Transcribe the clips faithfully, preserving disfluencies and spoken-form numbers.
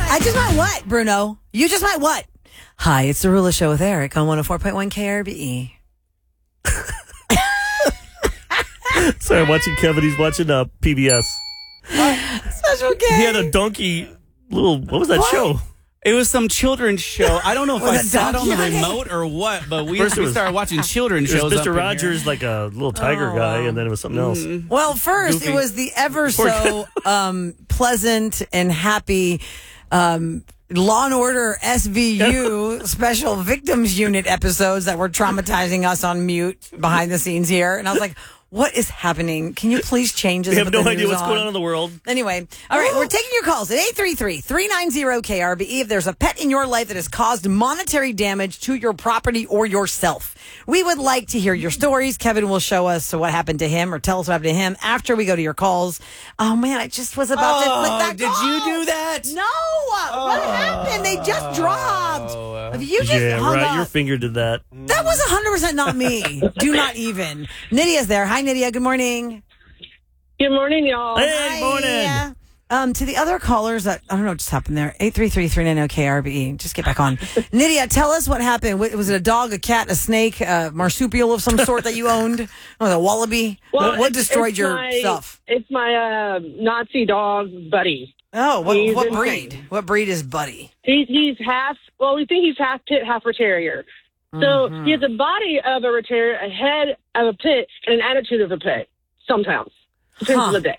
I just might what, Bruno? You just might what? Hi, it's the Rula Show with Eric on one oh four point one K R B E. Sorry, I'm watching Kevin. He's watching uh, P B S. Special K. He had a donkey little, what was that What? show? It was some children's show. I don't know if Was I it saw it on the donkey? remote or what, but we, First it we was- started watching children's It was shows. Mister up in Rogers, here. like a little tiger Oh, guy, wow. and then it was something else. Well, first, Goofy. it was the ever so um, pleasant and happy um, Law and Order S V U Special Victims Unit episodes that were traumatizing us on mute behind the scenes here. And I was like, what is happening? Can you please change this? We have and put no the idea news what's going on in the world. Anyway, all right, we're taking your calls at eight three three, three nine zero, K R B E if there's a pet in your life that has caused monetary damage to your property or yourself. We would like to hear your stories. Kevin will show us what happened to him or tell us what happened to him after we go to your calls. Oh, man, I just was about to click that did call. you do that? No. What happened? They just dropped. Have you just Yeah, hung right. up? Your finger did that. That was one hundred percent not me. Do not even. Nydia's there. Hi, Nydia. Good morning. Good morning, y'all. Hey, Hi. morning. Um, to the other callers that, I don't know what just happened there. eight three three, three nine zero, K R B E. Just get back on. Nydia, tell us what happened. Wa- Was it a dog, a cat, a snake, a marsupial of some sort that you owned? Oh, the wallaby? Well, what what it's- destroyed it's your my- stuff? It's my uh, Nazi dog, Buddy. Oh, what, he's what insane. breed? What breed is Buddy? He's he's half. Well, we think he's half pit, half Terrier. So Mm-hmm. he has a body of a Terrier, a head of a pit, and an attitude of a pit. Sometimes depends Huh. on the day.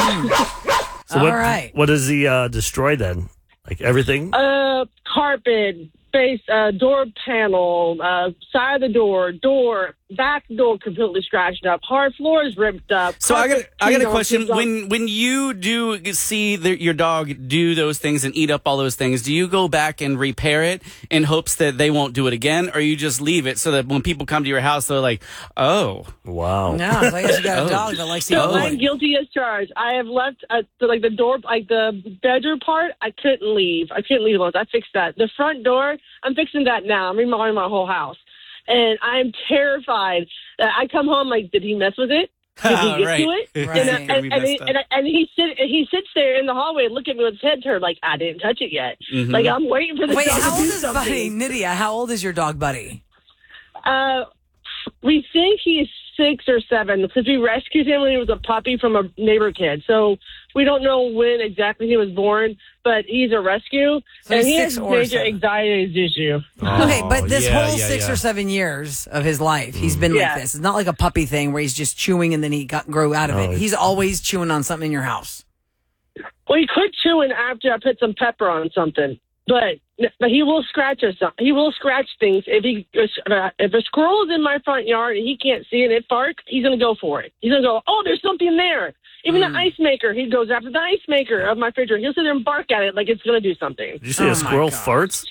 So All what, right. what does he uh, destroy then? Like everything? Uh, carpet, base, uh, door panel, uh, side of the door, door, back door completely scratched up, hard floors ripped up. So I got carpet, I got a door question. ripped up. When when you do see the, your dog do those things and eat up all those things, do you go back and repair it in hopes that they won't do it again, or you just leave it so that when people come to your house, they're like, "Oh, Wow. No, I guess you got a Oh. dog that likes to So eat I'm wood. guilty as charged. I have left uh, the, like the door, like the bedroom part. I couldn't leave. I couldn't leave once. I fixed that. The front door, I'm fixing that now. I'm remodeling my whole house, and I'm terrified that I come home like, did he mess with it? Did he get right. to it? Right. And, uh, It's gonna be and, and, he, messed up. and, and he sit and he sits there in the hallway and look at me with his head turned like I didn't touch it yet. Mhm. Like I'm waiting for the Wait, dog how to old do is something. Buddy? Nydia, how old is your dog, Buddy? Uh, we think he's six or seven because we rescued him when he was a puppy from a neighbor kid. So we don't know when exactly he was born, but he's a rescue, So and he's he six has or major seven. anxiety issue. Okay, but this yeah, whole yeah, six yeah. or seven years of his life, he's been Yeah. like this. It's not like a puppy thing where he's just chewing and then he got grew out of Oh, it. it's- He's always chewing on something in your house. Well, he quit chewing after I put some pepper on something, but but he will scratch us. He will scratch things if he if a squirrel is in my front yard and he can't see it, it barks. He's gonna go for it. He's gonna go. Oh, there's something there. Even Mm. the ice maker, he goes after the ice maker of my refrigerator. He'll sit there and bark at it like it's gonna do something. Did you say Oh, a my squirrel God. farts?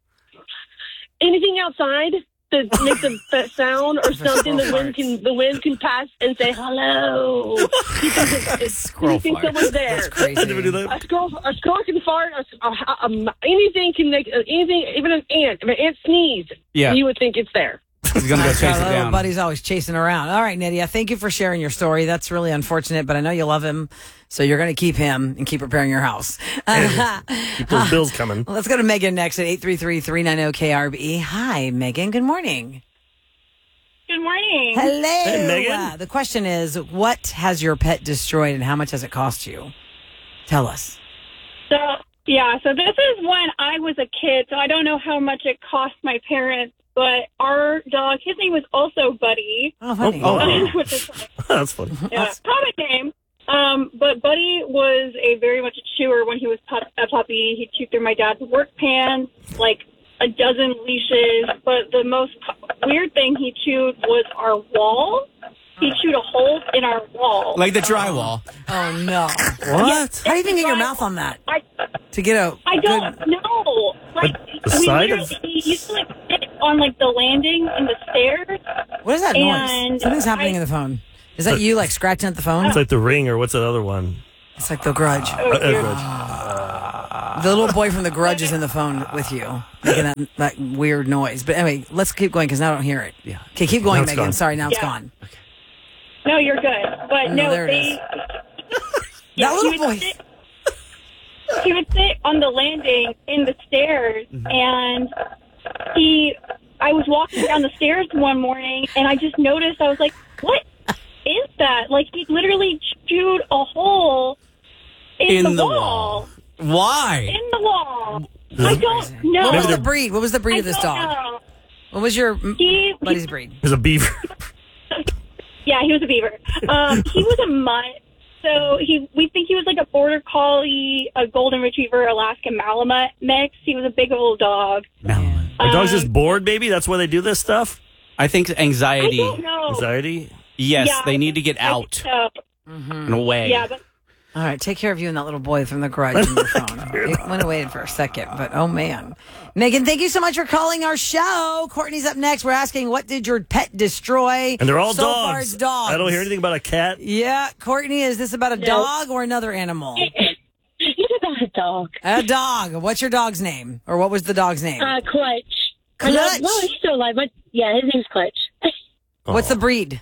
Anything outside that makes a that sound or something, the wind can the wind can pass and say hello. He thinks it's- it's- Squirrel he thinks fart. someone's there. That's crazy. I never knew that. A squirrel, a squirrel can fart. A, a, a, anything can make anything. Even an ant. If an ant sneezes, Yeah. you would think it's there. he's gonna go chase Our it little down." buddy's always chasing around. All right, Nydia, thank you for sharing your story. That's really unfortunate, but I know you love him, so you're going to keep him and keep repairing your house. Uh, Keep those bills coming. let's go to Megan next at eight three three, three nine zero, K R B E. Hi, Megan. Good morning. Good morning. Hello. Hey, Megan. Uh, the question is, what has your pet destroyed and how much has it cost you? Tell us. So, yeah, so this is when I was a kid, so I don't know how much it cost my parents, but our dog, his name was also Buddy, Oh, funny. Oh, oh. which is That's funny. yeah, common name. Um, but Buddy was a very much a chewer when he was pu- a puppy. He chewed through my dad's work pants, like a dozen leashes. But the most pu- weird thing he chewed was our wall. He chewed a hole in our wall. like the drywall. Oh, no. What? How do you even get your mouth on that? I, To get a I good... don't know. Like the we side literally- of- he used to like sit on like the landing in the stairs. What is that noise? And Something's happening I- in the phone. Is that you, like, scratching at the phone? It's like The Ring, or what's that other one? It's like The Grudge. Uh, uh, The little boy from The Grudge is in the phone with you, making that, that weird noise. But anyway, let's keep going because now I don't hear it. Yeah. Okay, keep going, Now it's Megan. gone. Sorry, now it's Yeah. gone. No, you're good. But Oh, no, there it they. is. Yeah, That little he would boy. sit- he would sit on the landing in the stairs, and he. I was walking down the stairs one morning, and I just noticed. I was like, "What is that?" Like he literally chewed a hole in, In the, the wall. wall. Why? In the wall. I don't know. What was Maybe the breed? What was the breed I of this don't dog? know. What was your m- He, buddy's he, breed? There's a beaver. yeah, he was a beaver. Um, he was a mutt. So he, we think he was like a border collie, a golden retriever, Alaskan Malamute mix. He was a big old dog. Are dogs just bored, maybe? That's why they do this stuff? I think I anxiety. don't know. Anxiety? Yes, Yeah, they I need to think- get I out think so. and away. Yeah, but All right, take care of you and that little boy from the garage on your phone. It went away for a second, but oh man. Megan, thank you so much for calling our show. Courtney's up next. We're asking, what did your pet destroy? And they're all so dogs. Far it's dogs. I don't hear anything about a cat. Yeah, Courtney, is this about a dog or another animal? It's about a dog. A dog. What's your dog's name? Or what was the dog's name? Uh, Clutch. Clutch. Uh, no, well, he's still alive, but yeah, his name's Clutch. What's the breed?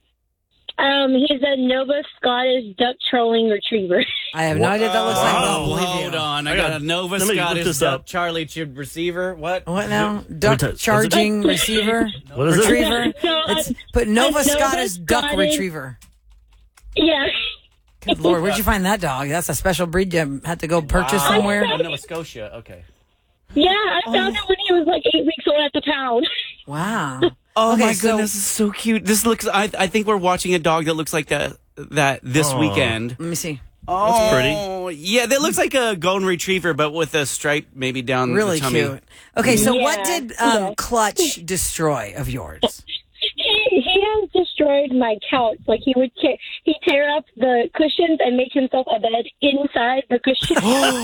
Um, he's a Nova Scottish duck trolling retriever. I have no idea what that looks like. Wow. but Oh, believe hold you. on. I, I got, got- a Nova let me look Scottish this duck up. Charlie Chib receiver. What? What now? Duck touch- charging receiver? What is it? Retriever? So, uh, It's put Nova a Nova Scottish duck Scottish- retriever. Yeah. Good Lord, where'd you find that dog? That's a special breed you had to go purchase Wow. somewhere? Oh, Nova Scotia. Okay. Yeah, I found it when he was like eight weeks old at the pound. Wow. Oh Okay, my so- goodness, this is so cute. This looks. I I think we're watching a dog that looks like that that this Aw. weekend. Let me see. Oh, pretty. Yeah, that looks like a golden retriever, but with a stripe maybe down Really the tummy. cute. Okay, so what Yeah, did um, yeah. Clutch destroy of yours? He, he has destroyed my couch. Like he would, tear, he tear up the cushions and make himself a bed inside the cushion.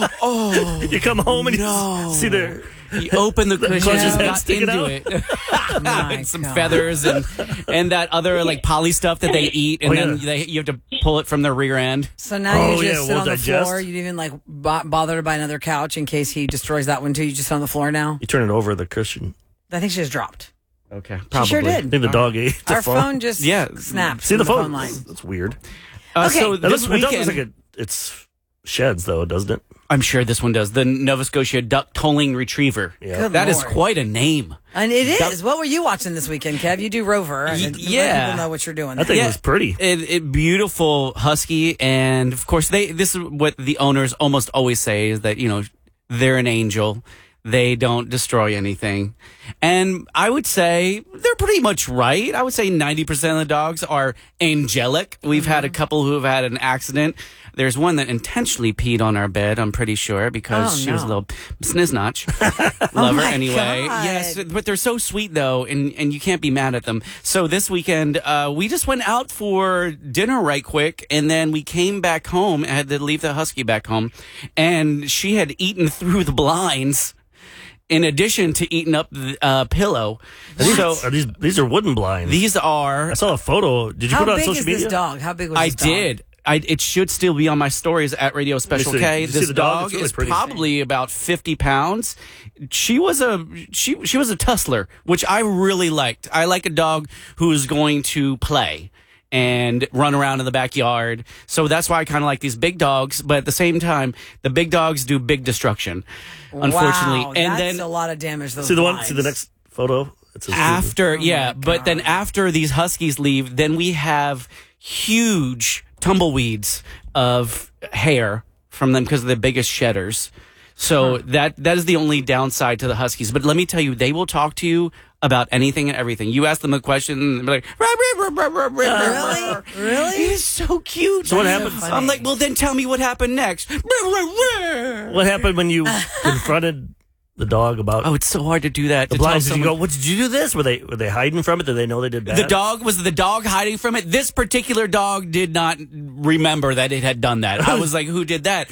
Oh, You come home and No. you see their... you open the cushion Clutch's and head got sticking into out. it. My And some God. feathers and and that other like poly stuff that they eat, and Oh, then yeah. they, you have to pull it from the rear end. So now Oh, you yeah, just sit will on the digest. floor. You didn't even like bo- bother to buy another couch in case he destroys that one too. You just sit on the floor now. You turn it over the cushion. I think she just dropped. Okay, She sure I did. think the dog ate the Our phone. phone just Yeah. snapped. See from the phone? line. That's weird. Uh, Okay. So That this looks, it does weekend, look like it, it's sheds, though, doesn't it? I'm sure this one does. The Nova Scotia Duck Tolling Retriever. Yeah. Good That is Lord. quite a name. And it That- is. What were you watching this weekend, Kev? You do Rover. Y- and yeah. Let people know what you're doing. I think Yeah. it was pretty. It, it beautiful husky, and of course they. This is what the owners almost always say is that you know they're an angel. They don't destroy anything, and I would say they're pretty much right. I would say ninety percent of the dogs are angelic. We've had a couple who have had an accident. There's one that intentionally peed on our bed, I'm pretty sure, because Oh, she was a no. little sniznotch. Love her my anyway. God. Yes, but they're so sweet though, and, and you can't be mad at them. So this weekend, uh, we just went out for dinner right quick, and then we came back home. I had to leave the husky back home, and she had eaten through the blinds. In addition to eating up the uh, pillow, so Are these these are wooden blinds. these are. I saw a photo. Did you How put it on big social is media? this dog? How big was I this dog? did. I, it should still be on my stories at Radio Special see. K. Did you see This the dog? dog It's really is pretty. probably about fifty pounds. She was a she she was a tussler, which I really liked. I like a dog who's going to play and run around in the backyard. So that's why I kind of like these big dogs. But at the same time, the big dogs do big destruction, unfortunately. Wow, and that's then a lot of damage. Those See the one? blinds. See the next photo? It says after Oh yeah, my but then God. after these huskies leave, then we have huge tumbleweeds of hair from them because they're the biggest shedders. So that that is the only downside to the huskies. But let me tell you, they will talk to you about anything and everything. You ask them a question, and they're like, "Rah, rah, rah, rah, rah, rah, rah." Really? Really? It is so cute. So what That's so happens? funny. I'm like, well, then tell me what happened next. Rah, rah, rah. What happened when you confronted the dog about Oh, it's so hard to do that. the to tell blinds? Did you someone- go, what, did you do this? Were they were they hiding from it? Did they know they did bad? The dog was the dog hiding from it. This particular dog did not remember that it had done that. I was like, "Who did that?"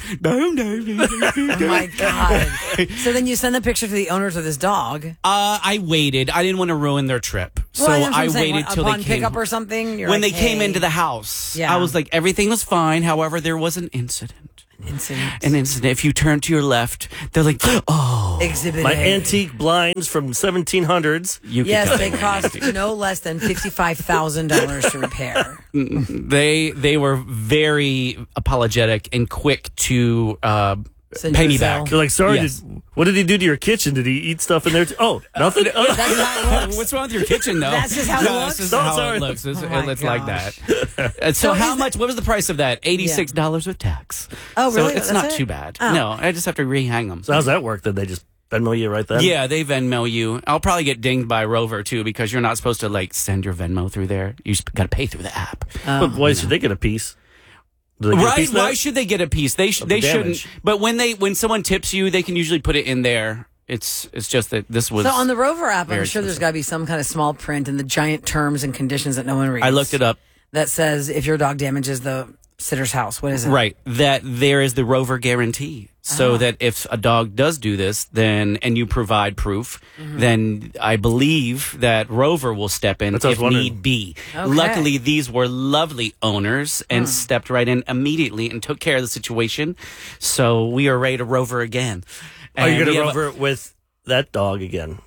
Oh my God. So then you send the picture to the owners of this dog. Uh, I waited. I didn't want to ruin their trip, so Well, that's what I I'm saying. waited When- till they upon came. pickup or something. You're when like, they came hey, into the house, Yeah. I was like, everything was fine. However, there was an incident. incident. An incident. If you turn to your left, they're like, "Oh, Exhibit My A. antique blinds from seventeen hundreds. you." can Yes, tell they them." cost no less than fifty-five thousand dollars to repair. They they were very apologetic and quick to uh, Send Pay you a me Zelle. back. You're like, sorry, Yes. did, what did he do to your kitchen? Did he eat stuff in there? Too? Oh, nothing? Oh. That's how it works. What's wrong with your kitchen, though? That's just how it No, looks? That's just Oh, how sorry. it looks. It's, Oh, my it's like gosh. that. And so, So how is much? What was the price of that? eighty-six dollars with tax. Oh, really? So it's That's not it? too bad. Oh. No, I just have to rehang them. So how's that work? Then they just Venmo you right then? Yeah, they Venmo you. I'll probably get dinged by Rover too because you're not supposed to like send your Venmo through there. You got to pay through the app. But why should they get a piece? Do they get a Right? piece of Why that? should they get a piece? They sh- Of the they damage. shouldn't. But when they when someone tips you, they can usually put it in there. It's it's just that this was. So on the Rover app, I'm very sure there's expensive. got to be some kind of small print in the giant terms and conditions that no one reads. I looked it up. That says if your dog damages the sitter's house, what is it? Right, that there is the Rover guarantee, so that if a dog does do this, then and you provide proof, then I believe that Rover will step in That's what I was if wondering. need be. Okay. Luckily, these were lovely owners and stepped right in immediately and took care of the situation. So we are ready to Rover again. Are you And going we to have a- rover it with that dog again?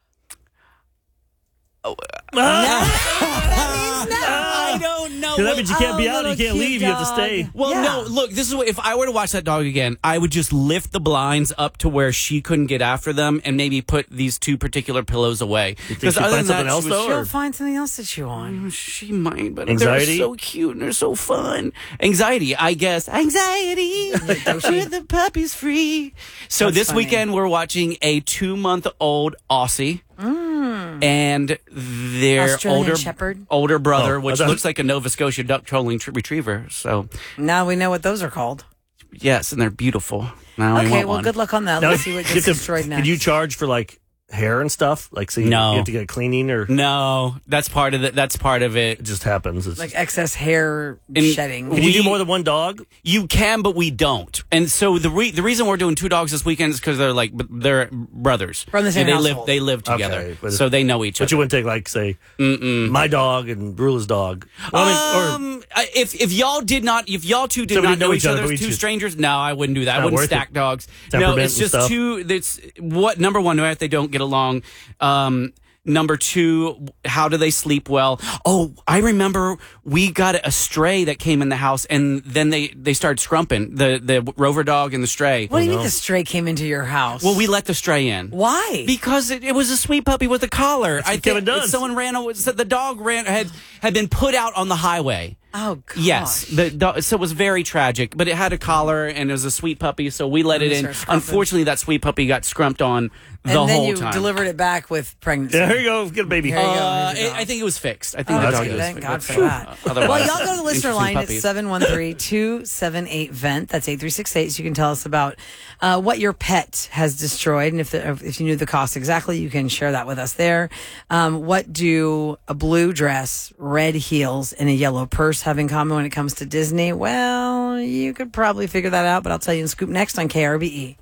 I don't know. Because that means you can't be Oh, out. You little can't cute leave. You have to dog. stay. Well, Yeah. no, look, this is what, if I were to watch that dog again, I would just lift the blinds up to where she couldn't get after them and maybe put these two particular pillows away. You think Because she'd other find than something that, else, she was- though? She'll Or? find something else to chew on. She might, but Anxiety? they're so cute and they're so fun. Anxiety, I guess. Anxiety. With the puppies free. So That's this funny. weekend we're watching a two-month-old Aussie. And their Mm. Australian older Shepherd? older brother, Oh, which that's- looks like a Nova Scotia duck trolling tr- retriever. So Now we know what those are called. yes, and they're beautiful. Now I Okay, want well, one. good luck on that. Now, Let's see what you gets have to- destroyed next. Could you charge for like hair and stuff? Like, so you, No. you have to get a cleaning, or No, that's part of it. That's part of it. it just happens? It's, like excess hair And- shedding? can you do we- more than one dog? You can, but we don't. And so the re- the reason we're doing two dogs this weekend is because they're like b- they're brothers From the same And they household. live they live together, Okay, but- so they know each But other. you wouldn't take like, say, my dog and Brula's dog. Well, I mean, or um, I- if if y'all did not, if y'all two did So we not didn't know know each each other, other, but we two should- strangers, no, I wouldn't do that. I Not wouldn't worth stack it. dogs. No, Temperament it's and just stuff. two. That's what number one. If they don't get along. Um, Number two, how do they sleep well? Oh, I remember we got a stray that came in the house, and then they, they started scrumping the the Rover dog and the stray. What do you mean the stray came into your house? Well, we let the stray in. Why? Because it, it was a sweet puppy with a collar. what I think Kevin does. someone ran. away- said The dog ran had had been put out on the highway. oh, gosh. Yes, the dog, so it was very tragic. But it had a collar and it was a sweet puppy, so we let And it it in. started scrumping. Unfortunately, that sweet puppy got scrumped on the and then whole you time. delivered it back with pregnancy. yeah, here you go, get a baby. Here you go. Uh, Here's your it- dog. I think it was fixed. I think Oh, the that's dog good. was thank fixed. God for Phew. that. Otherwise, Well, y'all go to the listener interesting line. It's puppies. seven one three, two seven eight, V E N T. That's eight three six eight. So you can tell us about uh, what your pet has destroyed. And if the, if you knew the cost exactly, you can share that with us there. Um, what do a blue dress, red heels, and a yellow purse have in common when it comes to Disney? Well, you could probably figure that out, but I'll tell you in Scoop next on K R B E.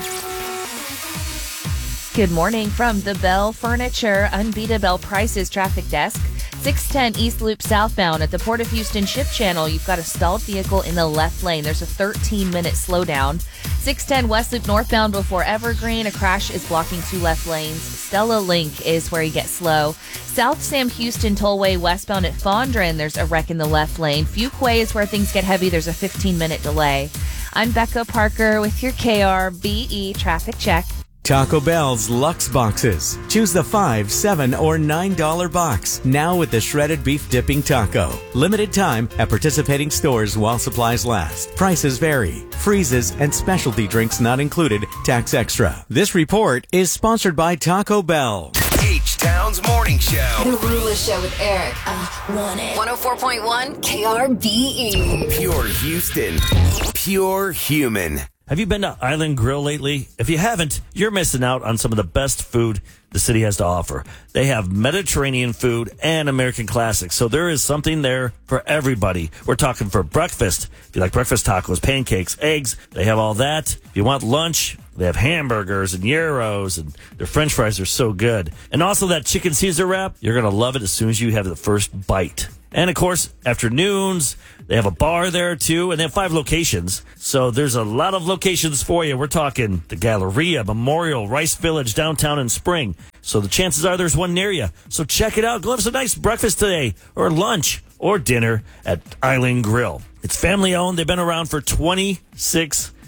Good morning from the Bell Furniture Unbeatable Prices Traffic Desk. six ten East Loop southbound at the Port of Houston Ship Channel. You've got a stalled vehicle in the left lane. There's a thirteen minute slowdown. six ten West Loop northbound before Evergreen. A crash is blocking two left lanes. Stella Link is where you get slow. South Sam Houston Tollway westbound at Fondren. There's a wreck in the left lane. Fuquay is where things get heavy. There's a fifteen minute delay. I'm Becca Parker with your K R B E traffic check. Taco Bell's Lux Boxes. Choose the five, seven, or nine dollar box. Now with the shredded beef dipping taco. Limited time at participating stores while supplies last. Prices vary. Freezes and specialty drinks not included. Tax extra. This report is sponsored by Taco Bell. H-Town's Morning Show. The Rula Show with Eric. I want it. one oh four point one K R B E. Pure Houston. Pure human. Have you been to Island Grill lately? If you haven't, you're missing out on some of the best food the city has to offer. They have Mediterranean food and American classics, so there is something there for everybody. We're talking for breakfast. If you like breakfast tacos, pancakes, eggs, they have all that. If you want lunch, they have hamburgers and gyros, and their french fries are so good. And also that chicken Caesar wrap, you're going to love it as soon as you have the first bite. And, of course, afternoons, they have a bar there, too, and they have five locations. So there's a lot of locations for you. We're talking the Galleria, Memorial, Rice Village, downtown in Spring. So the chances are there's one near you. So check it out. Go have some nice breakfast today, or lunch, or dinner at Island Grill. It's family-owned. They've been around for twenty-six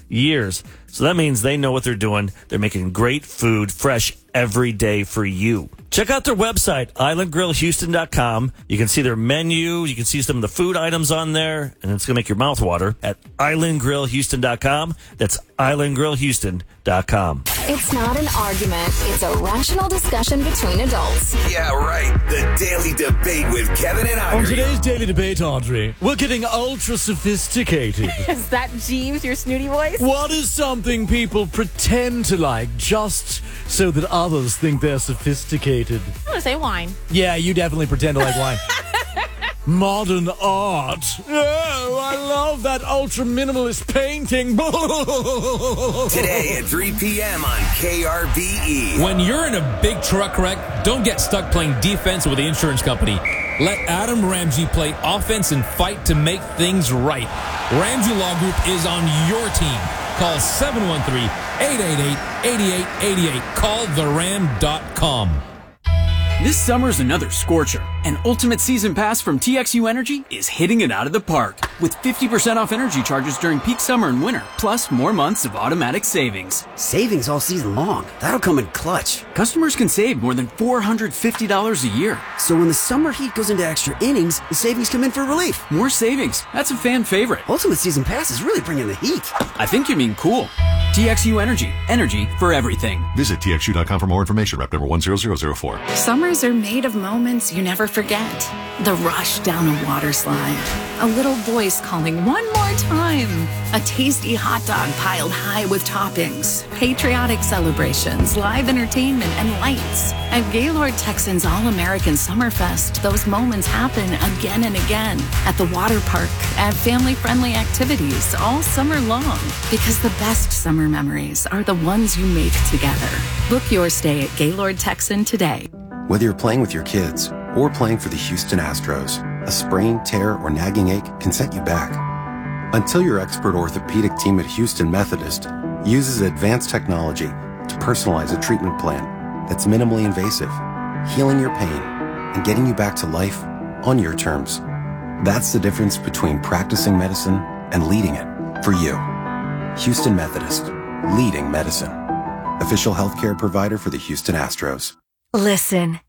years. So that means they know what they're doing. They're making great food fresh every day for you. Check out their website, island grill houston dot com. You can see their menu. You can see some of the food items on there, and it's going to make your mouth water at island grill houston dot com. That's island grill houston dot com. It's not an argument. It's a rational discussion between adults. Yeah, right. The Daily Debate with Kevin and Audrey. On today's Daily Debate, Audrey, we're getting ultra sophisticated. Is that Jeeves, your snooty voice? What is something people pretend to like just so that others think they're sophisticated? I'm going to say wine. Yeah, you definitely pretend to like wine. Modern art. Oh, I love that ultra minimalist painting. Today at three p.m. on K R B E. When you're in a big truck wreck, don't get stuck playing defense with the insurance company. Let Adam Ramsey play offense and fight to make things right. Ramsey Law Group is on your team. Call seven one three, eight eight eight, eight eight eight eight. Call the ram dot com. This summer's another scorcher, and Ultimate Season Pass from T X U Energy is hitting it out of the park with fifty percent off energy charges during peak summer and winter, plus more months of automatic savings. Savings all season long. That'll come in clutch. Customers can save more than four hundred fifty dollars a year. So when the summer heat goes into extra innings, the savings come in for relief. More savings. That's a fan favorite. Ultimate Season Pass is really bringing the heat. I think you mean cool. T X U Energy. Energy for everything. Visit T X U dot com for more information. Rep number one zero zero zero four. Summers are made of moments you never forget. The rush down a water slide. A little voice calling one more time. A tasty hot dog piled high with toppings. Patriotic celebrations, live entertainment, and lights. At Gaylord Texans All-American Summerfest, those moments happen again and again. At the water park, at family-friendly activities all summer long. Because the best summer memories are the ones you make together. Book your stay at Gaylord Texan today. Whether you're playing with your kids or playing for the Houston Astros, a sprain, tear, or nagging ache can set you back. Until your expert orthopedic team at Houston Methodist uses advanced technology to personalize a treatment plan that's minimally invasive, healing your pain, and getting you back to life on your terms. That's the difference between practicing medicine and leading it for you. Houston Methodist, leading medicine. Official healthcare provider for the Houston Astros. Listen.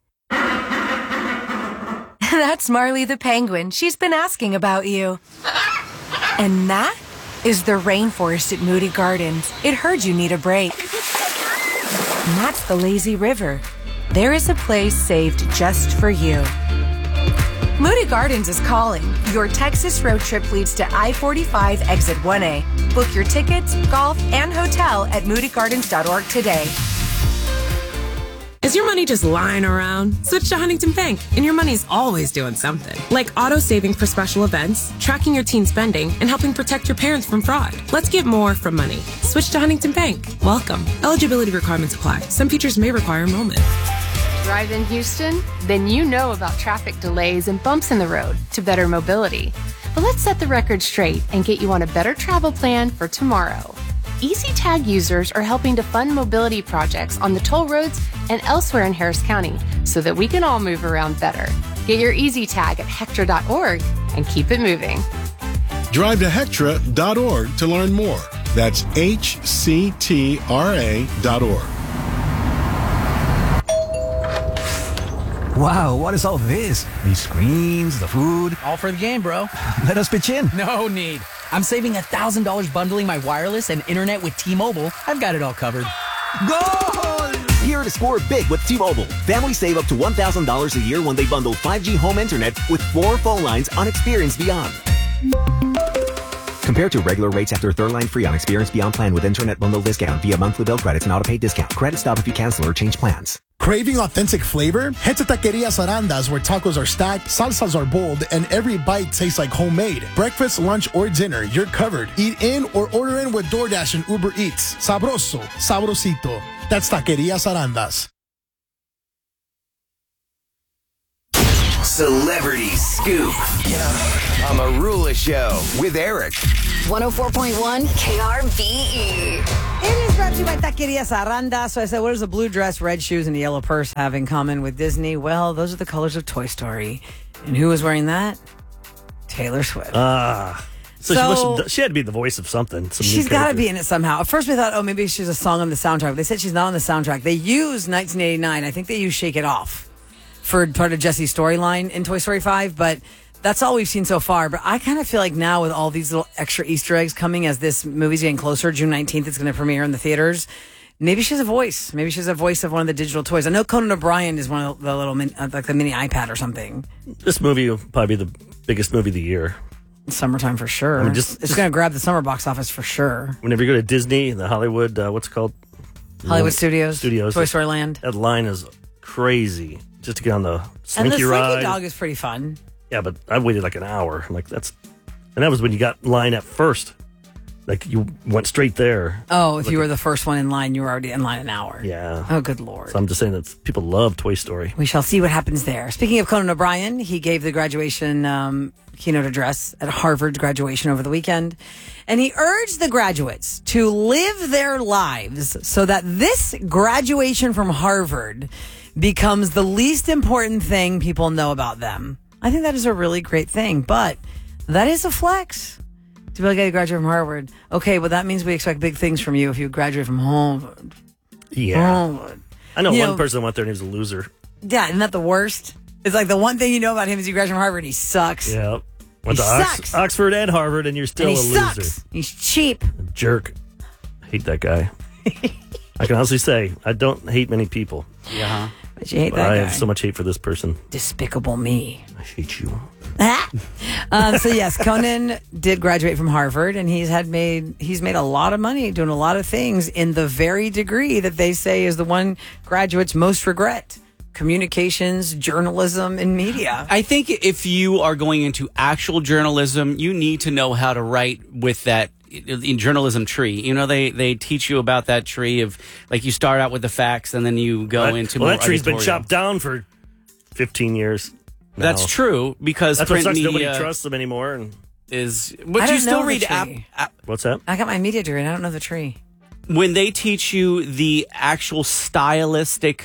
That's Marley the penguin. She's been asking about you. And that is the rainforest at Moody Gardens. It heard you need a break. And that's the lazy river. There is a place saved just for you. Moody Gardens is calling. Your Texas road trip leads to I forty-five exit one A. Book your tickets, golf, and hotel at moody gardens dot org today. Is your money just lying around? Switch to Huntington Bank, and your money's always doing something. Like auto saving for special events, tracking your teen spending, and helping protect your parents from fraud. Let's get more from money. Switch to Huntington Bank. Welcome. Eligibility requirements apply. Some features may require enrollment. Drive in Houston? Then you know about traffic delays and bumps in the road to better mobility. But let's set the record straight and get you on a better travel plan for tomorrow. EasyTag users are helping to fund mobility projects on the toll roads and elsewhere in Harris County so that we can all move around better. Get your EasyTag at hectra dot org and keep it moving. Drive to hectra dot org to learn more. That's H C T R A dot org. Wow, what is all this? These screens, the food. All for the game, bro. Let us pitch in. No need. I'm saving one thousand dollars bundling my wireless and internet with T-Mobile. I've got it all covered. Goal! Here to score big with T-Mobile. Families save up to one thousand dollars a year when they bundle five G home internet with four phone lines on Experience Beyond. Compared to regular rates after third line free on Experience Beyond plan with internet bundle discount via monthly bill credits and auto-pay discount. Credit stop if you cancel or change plans. Craving authentic flavor? Head to Taquerias Arandas, where tacos are stacked, salsas are bold, and every bite tastes like homemade. Breakfast, lunch, or dinner, you're covered. Eat in or order in with DoorDash and Uber Eats. Sabroso, sabrosito. That's Taquerias Arandas. Celebrity Scoop on the Marula Show with Eric. one oh four point one K R B E. It is brought to you by Taquerias Aranda. So I said, what does a blue dress, red shoes, and a yellow purse have in common with Disney? Well, those are the colors of Toy Story. And who was wearing that? Taylor Swift. Ah. So, So- she, must have, she had to be the voice of something. Some new She's got to character. be in it somehow. At first, we thought, oh, maybe she's a song on the soundtrack. They said she's not on the soundtrack. They used nineteen eighty-nine. I think they used Shake It Off for part of Jesse's storyline in Toy Story five, but that's all we've seen so far. But I kind of feel like now with all these little extra Easter eggs coming as this movie's getting closer, June nineteenth, it's going to premiere in the theaters. Maybe she's a voice. Maybe she's a voice of one of the digital toys. I know Conan O'Brien is one of the little, min- uh, like the mini iPad or something. This movie will probably be the biggest movie of the year. Summertime for sure. I mean, just- it's just- going to grab the summer box office for sure. Whenever you go to Disney, the Hollywood, uh, what's it called? Hollywood Studios, Studios. Toy Story Land. That line is crazy. Just to get on the And the Slinky Slinky ride. Dog is pretty fun. Yeah, but I waited like an hour. I'm like, that's, and that was when you got line at first. Like you went straight there. Oh, if Like you a- were the first one in line, you were already in line an hour. Yeah. Oh, good Lord. So I'm just saying that people love Toy Story. We shall see what happens there. Speaking of Conan O'Brien, he gave the graduation um, keynote address at Harvard's graduation over the weekend. And he urged the graduates to live their lives so that this graduation from Harvard becomes the least important thing people know about them. I think that is a really great thing, but that is a flex. To be like, I graduate from Harvard. Okay, well, that means we expect big things from you if you graduate from Harvard. Yeah. Harvard. I know You one know- person went there and he was a loser. Yeah, isn't that the worst? It's like the one thing you know about him is he graduated from Harvard. He sucks. Yeah. Went He to Ox- sucks. Oxford and Harvard, and you're still And he a loser. sucks. He's cheap. Jerk. I hate that guy. I can honestly say I don't hate many people. Yeah. But you hate But that I guy. have so much hate for this person. Despicable me. I hate you. um, so yes, Conan did graduate from Harvard, and he's had made he's made a lot of money doing a lot of things in the very degree that they say is the one graduates most regret: communications, journalism, and media. I think if you are going into actual journalism, you need to know how to write with that in journalism tree. You know, they they teach you about that tree of like you start out with the facts and then you go Well, that- into well, more that tree's been editorial. chopped down for fifteen years. now. That's true because That's what print sucks. media Nobody trusts them anymore. And is. I But you don't still know the read app, tree. app what's that? I got my media degree, and I don't know the tree. when they teach you the actual stylistic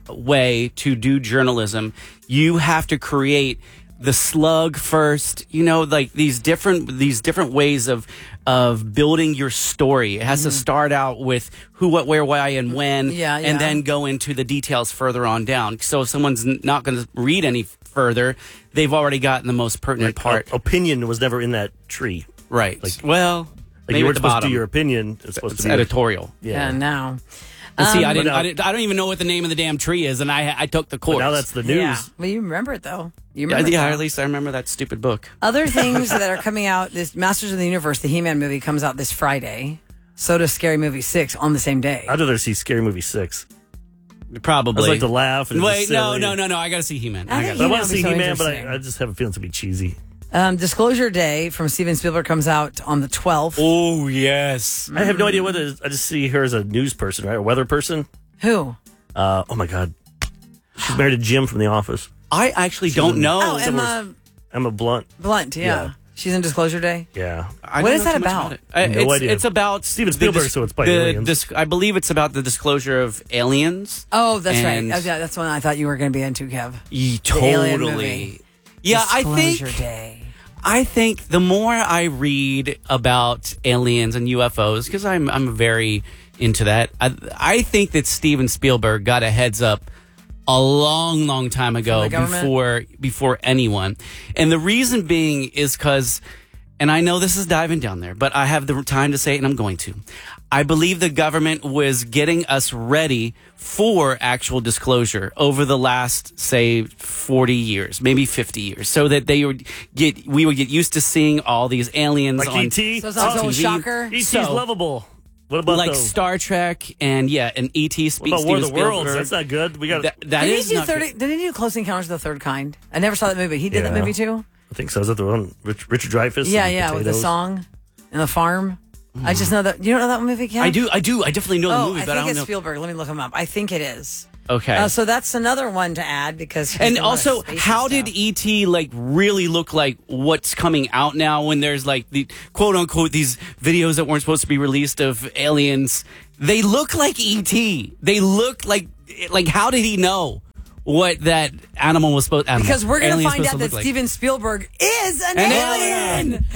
way to do journalism. You have to create the slug first, you know, like these different these different ways of of building your story. It has to start out with who, what, where, why, and when, Yeah, yeah. and then go into the details further on down. So if someone's n- not going to read any further, they've already gotten the most pertinent part. O- opinion was never in that tree. Right. Like, well, like maybe you at weren't the supposed to bottom. do your opinion. It's supposed It's to be editorial. Yeah, now. And see, Um, I didn't, But now- I didn't. I don't even know what the name of the damn tree is, and I I took the But course. now that's the news. Yeah. Well, you remember it, though. You Yeah, remember yeah, it, at least I remember that stupid book. Other things that are coming out, this Masters of the Universe, the He-Man movie, comes out this Friday. So does Scary Movie six on the same day. I'd rather see Scary Movie six. Probably. I like to laugh. And Wait, it's no, silly. no, no, no. I got to see He-Man. I I think gotta- But I want He-Man to see would be so He-Man, but interesting. I, I just have a feeling it's going to be cheesy. Um, Disclosure Day from Steven Spielberg comes out on the twelfth. Oh, yes. I have no idea what it is. I just see her as a news person, right? A weather person. Who? Uh, oh, my God. She's married to Jim from The Office. I actually She's don't in- know. Oh, Emma Emma Blunt. Blunt, yeah. Yeah. She's in Disclosure Day. Yeah. I What don't is know that too much about? it. Uh, No it's, idea. it's about Steven the Spielberg, dis- so it's by the aliens. dis- I believe it's about the disclosure of aliens. Oh, that's And- right. Oh, yeah, that's one I thought you were going to be into, Kev. Ye- The alien totally. movie. Yeah, I think. Disclosure Day. I think the more I read about aliens and U F Os, because I'm I'm very into that. I, I think that Steven Spielberg got a heads up a long, long time ago the government? before before anyone, and the reason being is because, and I know this is diving down there, but I have the time to say it, and I'm going to. I believe the government was getting us ready for actual disclosure over the last, say, forty years, maybe fifty years, so that they would get, we would get used to seeing all these aliens Like on E T? So it's not T V. so shocker? E T's So- lovable. What about like those? Star Trek and yeah, and E T What speaks about War of Steven the Worlds? Spielberg. That's not good. We got. That, that did is he do not thirty? good. Did he do Close Encounters of the Third Kind? I never saw that movie. He did that Yeah. movie too. I think so. Is that the one? Rich, Richard Dreyfuss? Yeah, and yeah, with the potatoes? song and the farm. I just know that. You don't know that movie, Kev? I do, I do, I definitely know the Oh, movie, I but think I don't it's know. Spielberg. Let me look him up. I think it is. Okay. Uh, so that's another one to add because. he's And done a lot of also, spacey how stuff. did E T like really look like what's coming out now when there's like the quote unquote these videos that weren't supposed to be released of aliens? They look like E T. They look like like how did he know what that animal was supposed. Animal, Because we're going to alien find was out supposed that to look like. Steven Spielberg is an, An alien. alien.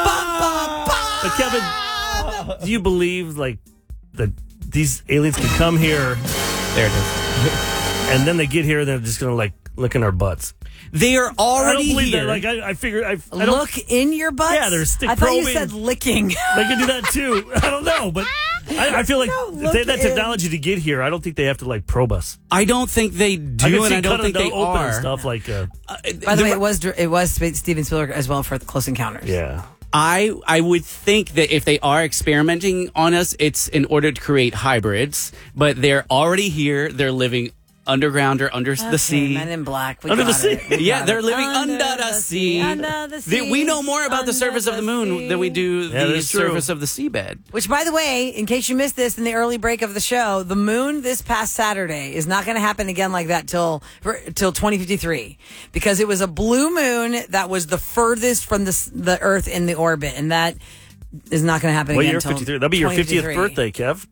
But Kevin, do you believe like that these aliens can come here? There it is. And then they get here, and they're just going to like look in our butts. They are already I don't believe here. that. Like I, I figure, I, I don't, Look in your butts? Yeah, they're stick I thought you probing. said licking. They can do that too. I don't know, but I, I feel like No, if look they have that in. technology to get here, I don't think they have to like probe us. I don't think they I do, can and see I don't cutting think they them open are. and stuff like. Uh, By the way, it was it was Steven Spielberg as well for the Close Encounters. yeah. I I would think that if they are experimenting on us, it's in order to create hybrids. But they're already here. They're living underground or under Okay, the sea. Men in Black. We Under the got sea. it. We Yeah, got they're it. living under, the sea. Under the They- sea. we know more about the surface of the Under moon sea. than we do Yeah, the that's true. surface of the seabed. Which, by the way, in case you missed this in the early break of the show, the moon this past Saturday is not going to happen again like that till for, till twenty fifty-three, because it was a blue moon that was the furthest from the s- the Earth in the orbit, and that is not going to happen What again year? until fifty-three. That'll be your fiftieth birthday, Kev.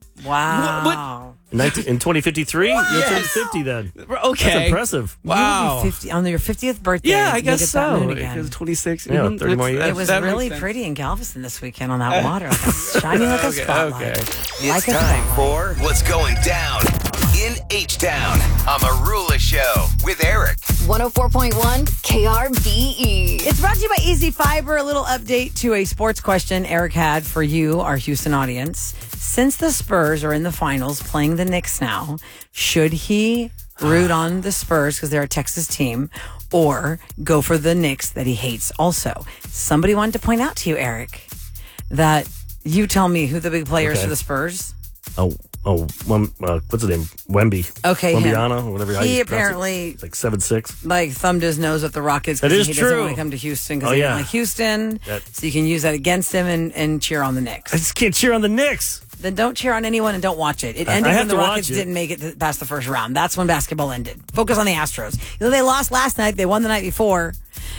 Wow. In nineteen in twenty fifty-three, you'll turn Yes. fifty then. Okay. That's impressive. Wow. You'll be fifty on your fiftieth birthday. Yeah, I you'll guess get that so. moon again. Because twenty-six. Yeah, mhm, thirty more that's- years. It was that makes really sense. pretty in Galveston this weekend on that water, like a, shining like a Okay, spotlight. okay. Like It's a time spotlight. for What's Going Down in H-Town on Marula Show with Eric. one oh four point one K R B E. It's brought to you by Easy Fiber. A little update to a sports question Eric had for you, our Houston audience. Since the Spurs are in the finals playing the Knicks now, should he root on the Spurs because they're a Texas team or go for the Knicks that he hates also? Somebody wanted to point out to you, Eric, that you tell me who the big players Okay. for the Spurs. Oh, oh, Wem, uh, what's his name? Wemby. Okay, him. Wembyana, or whatever. how He you pronounce it. apparently- It's like seven six. Like thumbed his nose at the Rockets That because is he doesn't true. want to come to Houston because Oh, he yeah. doesn't like Houston. That- So you can use that against him and, and cheer on the Knicks. I just can't cheer on the Knicks. Then don't cheer on anyone and don't watch it. It I- ended I have when the to watch Rockets it. didn't make it to, past the first round. That's when basketball ended. Focus on the Astros. You know, they lost last night. They won the night before.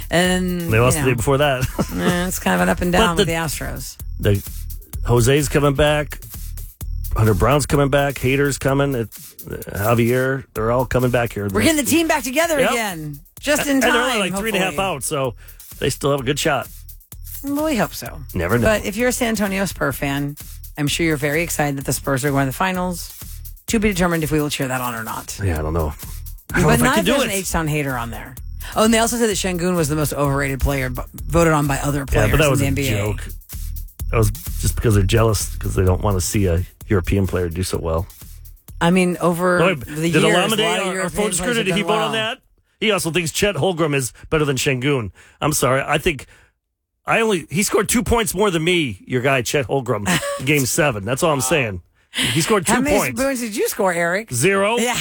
And They lost you the know, day before that. eh, it's kind of an up and down But with the- the Astros. the Jose's coming back. Hunter Brown's coming back. Hater's coming. It, Javier, they're all coming back here. We're getting the team back together Yep. again. Just in And time. they're only like three and a half hopefully. out, so they still have a good shot. Well, we hope so. Never know. But if you're a San Antonio Spurs fan, I'm sure you're very excited that the Spurs are going to the finals. To be determined if we will cheer that on or not. Yeah, I don't know. I don't know But if I not can if do there's it. an H-Town hater on there. Oh, and they also said that Şengün was the most overrated player, but voted on by other Yeah, players but that in was the a N B A. joke. That was just because they're jealous because they don't want to see a European player do so well. I mean, over Wait, the did years, Alameda, a lot of our, our European phone players screener, have did he done vote well. on that? He also thinks Chet Holmgren is better than Şengün. I'm sorry. I think I only he scored two points more than me, your guy Chet Holmgren, in game seven. That's all I'm saying. He scored two How many points. points did you score, Eric? Zero. Yeah.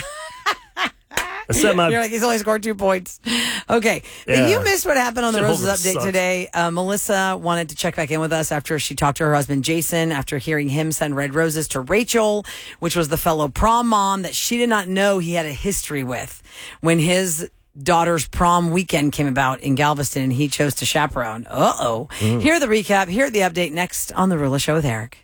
I set my, You're like, he's only scored two points. Okay. Yeah. If you missed what happened on the Chet Roses Holmgren update sucks. today, uh, Melissa wanted to check back in with us after she talked to her husband, Jason, after hearing him send red roses to Rachel, which was the fellow prom mom that she did not know he had a history with when his daughter's prom weekend came about in Galveston and he chose to chaperone. Uh-oh. Mm. Here are the recap. Here at the update next on The Rula Show with Eric.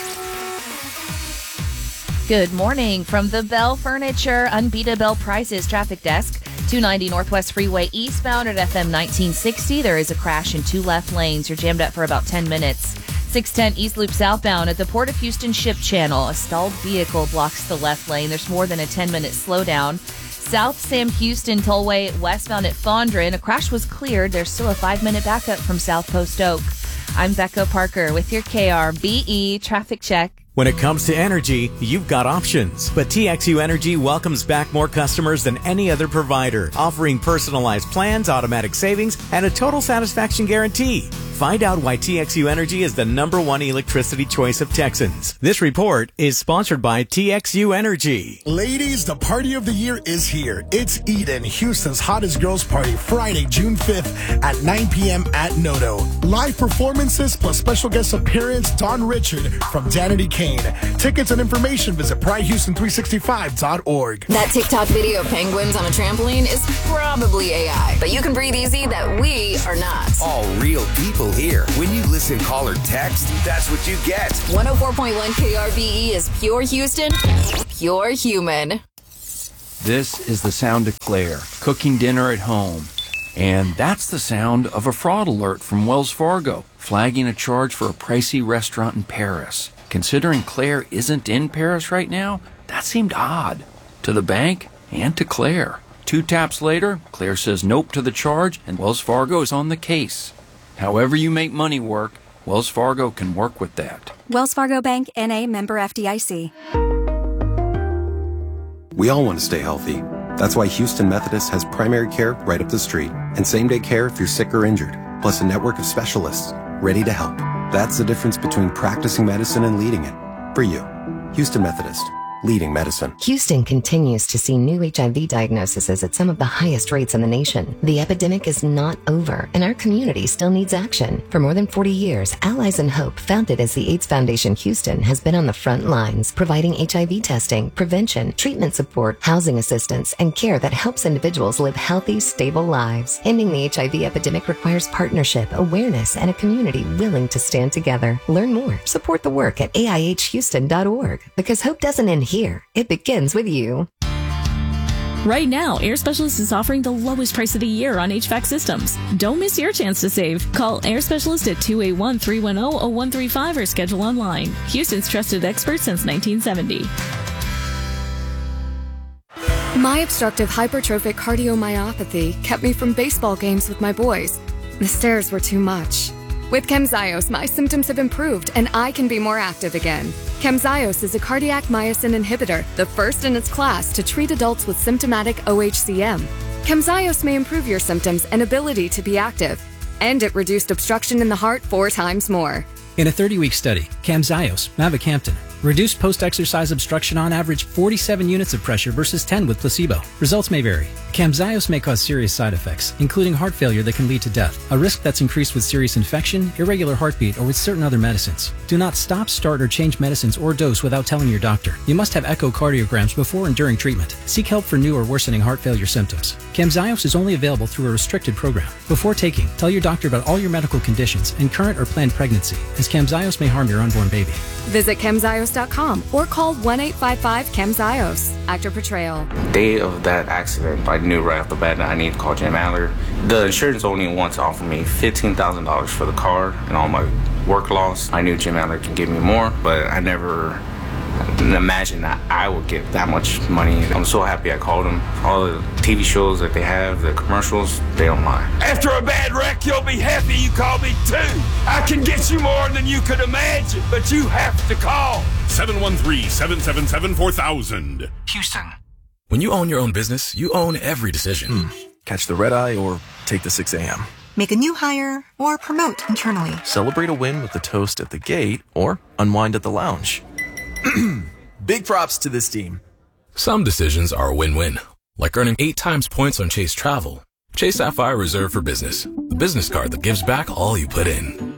Good morning from the Bell Furniture Unbeatable Prices Traffic Desk. two ninety Northwest Freeway eastbound at F M nineteen sixty. There is a crash in two left lanes. You're jammed up for about ten minutes. six ten East Loop southbound at the Port of Houston Ship Channel. A stalled vehicle blocks the left lane. There's more than a ten-minute slowdown. South Sam Houston Tollway westbound at Fondren. A crash was cleared. There's still a five-minute backup from South Post Oak. I'm Becca Parker with your K R B E traffic check. When it comes to energy, you've got options. But T X U Energy welcomes back more customers than any other provider, offering personalized plans, automatic savings, and a total satisfaction guarantee. Find out why T X U Energy is the number one electricity choice of Texans. This report is sponsored by T X U Energy. Ladies, the party of the year is here. It's Eden, Houston's hottest girls party, Friday, June fifth at nine p.m. at Noto. Live performances plus special guest appearance, Don Richard from Danity Kane. Tickets and information visit pride houston three sixty-five dot org. That TikTok video of penguins on a trampoline is probably A I, but you can breathe easy that we are not. All real people here. When you listen, call, or text, that's what you get. one oh four point one K R B E is pure Houston, pure human. This is the sound of Claire, cooking dinner at home. And that's the sound of a fraud alert from Wells Fargo, flagging a charge for a pricey restaurant in Paris. Considering Claire isn't in Paris right now, that seemed odd. To the bank and to Claire. Two taps later, Claire says nope to the charge, and Wells Fargo is on the case. However you make money work, Wells Fargo can work with that. Wells Fargo Bank, N A, member F D I C. We all want to stay healthy. That's why Houston Methodist has primary care right up the street and same-day care if you're sick or injured, plus a network of specialists ready to help. That's the difference between practicing medicine and leading it. For you, Houston Methodist. Leading medicine. Houston continues to see new H I V diagnoses at some of the highest rates in the nation. The epidemic is not over, and our community still needs action. For more than forty years, Allies in Hope, founded as the AIDS Foundation Houston, has been on the front lines, providing H I V testing, prevention, treatment support, housing assistance, and care that helps individuals live healthy, stable lives. Ending the H I V epidemic requires partnership, awareness, and a community willing to stand together. Learn more. Support the work at A I H Houston dot org, because hope doesn't end here. It begins with you. Right now, Air Specialist is offering the lowest price of the year on H V A C systems. Don't miss your chance to save. Call Air Specialist at two eight one, three one zero, zero one three five or schedule online. Houston's trusted expert since nineteen seventy. My obstructive hypertrophic cardiomyopathy kept me from baseball games with my boys. The stairs were too much. With Camzyos, my symptoms have improved and I can be more active again. Camzyos is a cardiac myosin inhibitor, the first in its class to treat adults with symptomatic O H C M. Camzyos may improve your symptoms and ability to be active, and it reduced obstruction in the heart four times more. In a thirty-week study, Camzyos, mavacamten, reduced post-exercise obstruction on average forty-seven units of pressure versus ten with placebo. Results may vary. Camzyos may cause serious side effects, including heart failure that can lead to death, a risk that's increased with serious infection, irregular heartbeat, or with certain other medicines. Do not stop, start, or change medicines or dose without telling your doctor. You must have echocardiograms before and during treatment. Seek help for new or worsening heart failure symptoms. Camzyos is only available through a restricted program. Before taking, tell your doctor about all your medical conditions and current or planned pregnancy, as Camzyos may harm your unborn baby. Visit Camzyos dot com or call one eight five five Camzyos. Actor portrayal. Day of that accident, I knew right off the bat that I needed to call Jim Adler. The insurance only wants to offer me fifteen thousand dollars for the car and all my work loss. I knew Jim Adler can give me more, but I never imagined that I would get that much money. I'm so happy I called him. All the T V shows that they have, the commercials, they don't lie. After a bad wreck, you'll be happy you called me too. I can get you more than you could imagine, but you have to call. seven one three, seven seven seven, four thousand. Houston. When you own your own business, you own every decision. Mm. Catch the red eye or take the six a.m. Make a new hire or promote internally. Celebrate a win with a toast at the gate or unwind at the lounge. Big props to this team. Some decisions are a win-win, like earning eight times points on Chase Travel. Chase Sapphire Reserve for Business, the business card that gives back all you put in.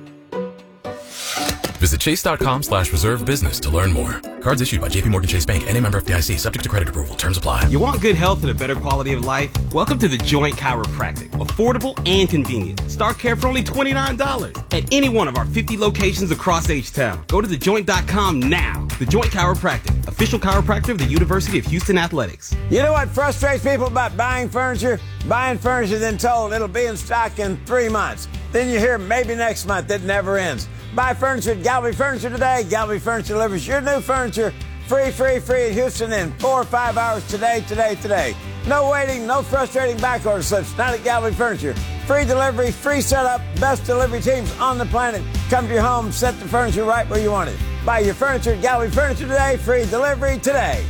Visit chase.com slash reserve business to learn more. Cards issued by J P Morgan Chase Bank, N A member F D I C, subject to credit approval. Terms apply. You want good health and a better quality of life? Welcome to The Joint Chiropractic. Affordable and convenient. Start care for only twenty-nine dollars at any one of our fifty locations across H-Town. Go to the joint dot com now. The Joint Chiropractic, official chiropractor of the University of Houston Athletics. You know what frustrates people about buying furniture? Buying furniture, then told it'll be in stock in three months. Then you hear maybe next month. It never ends. Buy furniture at Galvey Furniture today. Galvey Furniture delivers your new furniture free, free, free in Houston in four or five hours today, today, today. No waiting, no frustrating back order slips. Not at Galvey Furniture. Free delivery, free setup, best delivery teams on the planet. Come to your home, set the furniture right where you want it. Buy your furniture at Galvey Furniture today. Free delivery today.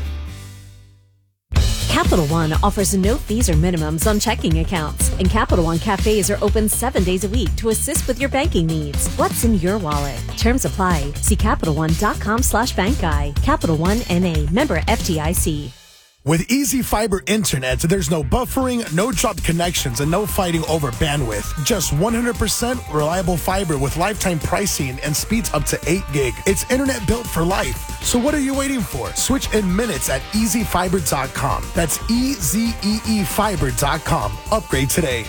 Capital One offers no fees or minimums on checking accounts, and Capital One cafes are open seven days a week to assist with your banking needs. What's in your wallet? Terms apply. See Capital One dot com slash bank guy. Capital One N A, member F D I C. With Easy Fiber Internet, there's no buffering, no dropped connections, and no fighting over bandwidth. Just one hundred percent reliable fiber with lifetime pricing and speeds up to eight gig. It's internet built for life. So what are you waiting for? Switch in minutes at easy fiber dot com. That's E Z E E fiber dot com. Upgrade today.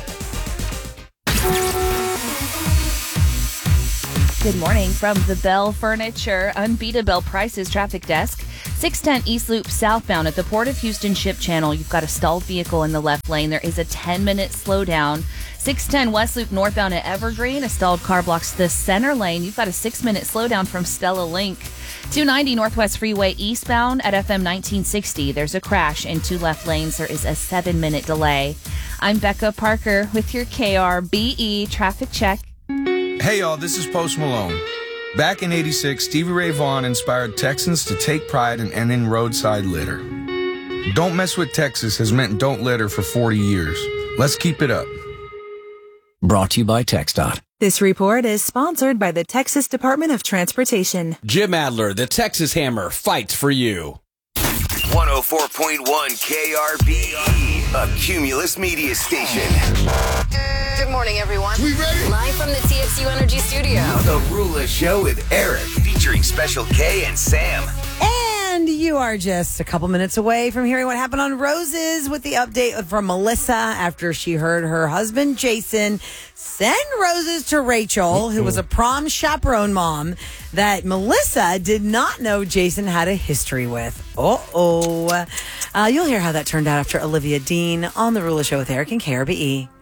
Good morning from the Bell Furniture Unbeatable Prices Traffic Desk. six ten East Loop southbound at the Port of Houston Ship Channel. You've got a stalled vehicle in the left lane. There is a ten-minute slowdown. six ten West Loop northbound at Evergreen. A stalled car blocks the center lane. You've got a six-minute slowdown from Stella Link. two ninety Northwest Freeway eastbound at F M nineteen sixty. There's a crash in two left lanes. There is a seven-minute delay. I'm Becca Parker with your K R B E traffic check. Hey, y'all, this is Post Malone. Back in eighty-six, Stevie Ray Vaughan inspired Texans to take pride in ending roadside litter. Don't Mess with Texas has meant don't litter for forty years. Let's keep it up. Brought to you by TxDOT. This report is sponsored by the Texas Department of Transportation. Jim Adler, the Texas Hammer, fights for you. one oh four point one K R B E, a Cumulus media station. Good morning, everyone. We ready? Live from the T X U Energy Studio. The Rula Show with Eric, featuring Special K and Sam. And you are just a couple minutes away from hearing what happened on Roses with the update from Melissa after she heard her husband, Jason, send roses to Rachel, who was a prom chaperone mom that Melissa did not know Jason had a history with. Uh-oh. Uh, you'll hear how that turned out after Olivia Dean on The Rula Show with Eric and K R B E.